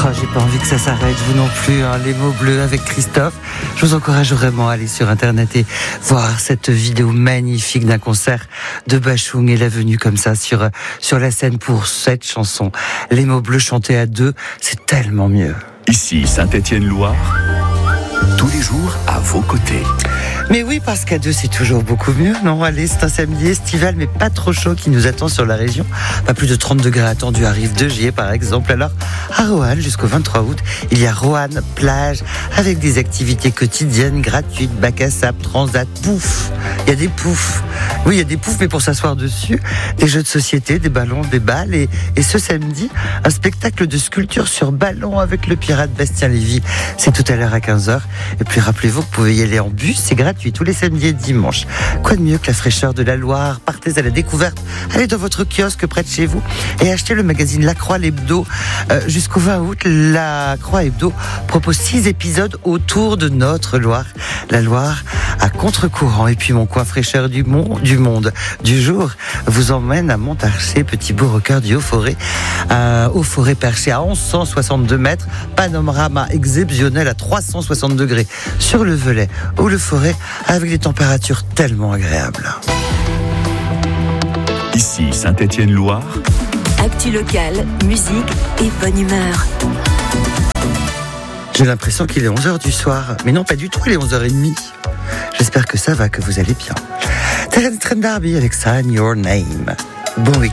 j'ai pas envie que ça s'arrête, vous non plus, hein, les mots bleus avec Christophe. Je vous encourage vraiment à aller sur Internet et voir cette vidéo magnifique d'un concert de Bachung et la venue comme ça sur la scène pour cette chanson. Les mots bleus chantés à deux, c'est tellement mieux. Ici Saint-Étienne-Loire, tous les jours à vos côtés. Mais oui, parce qu'à deux, c'est toujours beaucoup mieux, non? Allez, c'est un samedi estival, mais pas trop chaud qui nous attend sur la région. Pas plus de 30 degrés attendus à Rive-de-Gier, par exemple. Alors, à Roanne, jusqu'au 23 août, il y a Roanne plage, avec des activités quotidiennes, gratuites, bac à sable, transat, pouf. Il y a des poufs. Oui, il y a des poufs, mais pour s'asseoir dessus, des jeux de société, des ballons, des balles. Et ce samedi, un spectacle de sculpture sur ballon avec le pirate Bastien Lévy. C'est tout à l'heure à 15h. Et puis, rappelez-vous que vous pouvez y aller en bus, c'est gratuit tous les samedis et dimanches. Quoi de mieux que la fraîcheur de la Loire? Partez à la découverte, allez dans votre kiosque près de chez vous et achetez le magazine La Croix l'Hebdo. Jusqu'au 20 août, La Croix Hebdo propose 6 épisodes autour de notre Loire. La Loire à contre-courant. Et puis mon coin fraîcheur du monde du jour vous emmène à Montarché, petit bourg au cœur du Haut-Forêt. Haut-Forêt perché à 1162 mètres, panorama exceptionnel à 360 degrés sur le Velay ou le Forêt, avec des températures tellement agréables. Ici Saint-Étienne-Loire. Actu locale, musique et bonne humeur. J'ai l'impression qu'il est 11h du soir. Mais non, pas du tout, il est 11h30. J'espère que ça va, que vous allez bien. Terence Trent D'Arby avec Sign Your Name. Bon week-end.